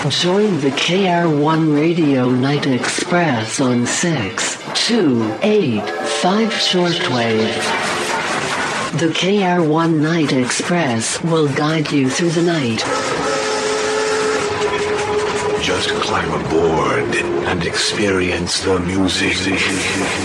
Join the KR1 Radio Night Express on 6285 shortwave. The KR1 Night Express will guide you through the night. Just climb aboard and experience the music.